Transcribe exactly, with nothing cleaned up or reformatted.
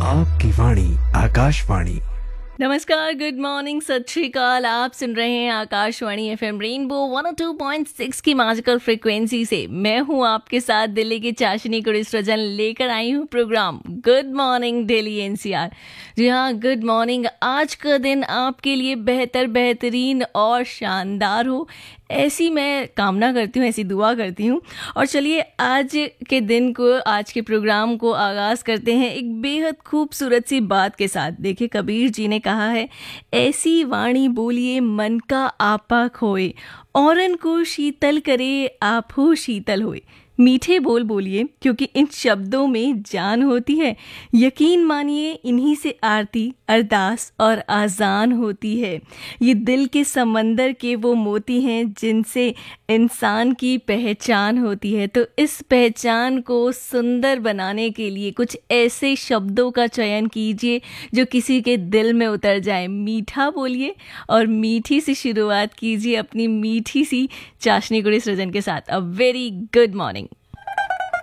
आपकी वाणी आकाशवाणी। नमस्कार, good morning, सत श्री अकाल। आप सुन रहे हैं Akashvani FM rainbow one O two point six की मैजिकल फ्रीक्वेंसी से। मैं हूं आपके साथ दिल्ली की चाशनी कुड़ी सृजन, लेकर आई हूं programme good morning Delhi NCR. जी हाँ, गुड मॉर्निंग। आज का दिन आपके लिए बेहतर, बेहतरीन और शानदार हो, ऐसी मैं कामना करती हूँ, ऐसी दुआ करती हूँ। और चलिए आज के दिन को, आज के प्रोग्राम को आगाज़ करते हैं एक बेहद खूबसूरत सी बात के साथ। देखिए, कबीर जी ने कहा है, ऐसी वाणी बोलिए मन का आपा खोए, औरन को शीतल करे आप हो शीतल होए। मीठे बोल बोलिए, क्योंकि इन शब्दों में जान होती है। यकीन मानिए, इन्हीं से आरती, अरदास और आज़ान होती है। ये दिल के समंदर के वो मोती हैं जिनसे इंसान की पहचान होती है। तो इस पहचान को सुंदर बनाने के लिए कुछ ऐसे शब्दों का चयन कीजिए जो किसी के दिल में उतर जाए। मीठा बोलिए और मीठी सी शुरुआत कीजिए अपनी मीठी सी चाशनी कुड़ी सृजन के साथ। A very good morning.